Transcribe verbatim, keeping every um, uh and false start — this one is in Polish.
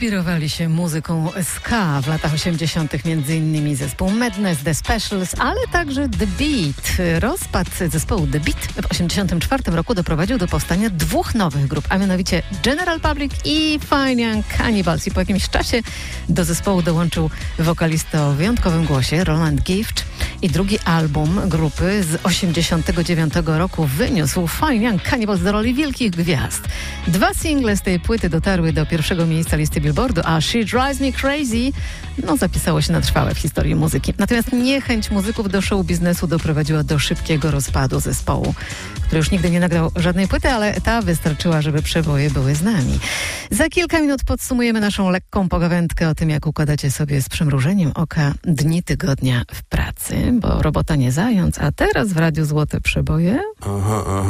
Inspirowali się muzyką ska w latach osiemdziesiątych, między innymi zespół Madness, The Specials, ale także The Beat. Rozpad zespołu The Beat w osiemdziesiątym czwartym roku doprowadził do powstania dwóch nowych grup, a mianowicie General Public i Fine Young Cannibals. I po jakimś czasie do zespołu dołączył wokalista o wyjątkowym głosie Roland Gift. I drugi album grupy z osiemdziesiątego dziewiątego roku wyniósł Fine Young Cannibals do roli wielkich gwiazd. Dwa single z tej płyty dotarły do pierwszego miejsca listy Billboardu, a She Drives Me Crazy no, zapisało się na trwałe w historii muzyki. Natomiast niechęć muzyków do show biznesu doprowadziła do szybkiego rozpadu zespołu, który już nigdy nie nagrał żadnej płyty, ale ta wystarczyła, żeby przeboje były z nami. Za kilka minut podsumujemy naszą lekką pogawędkę o tym, jak układacie sobie z przymrużeniem oka dni tygodnia w pracy, bo robota nie zając, a teraz w Radiu Złote Przeboje... Aha, aha.